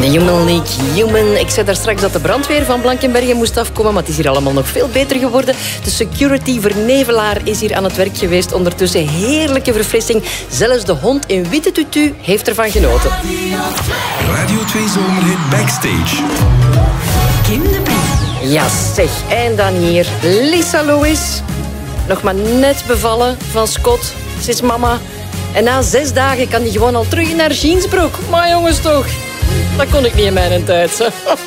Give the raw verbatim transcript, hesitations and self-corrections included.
De Human League Human. Ik zei daar straks dat de brandweer van Blankenbergen moest afkomen, maar het is hier allemaal nog veel beter geworden. De security vernevelaar is hier aan het werk geweest. Ondertussen heerlijke verfrissing. Zelfs de hond in witte tutu heeft ervan genoten. Radio twee Zomerhit Backstage. Kim de Bie. Ja zeg, en dan hier Lisa Lois. Nog maar net bevallen van Scott. Ze is mama. En na zes dagen kan die gewoon al terug in haar jeansbroek. Maar jongens toch, dat kon ik niet in mijn tijd.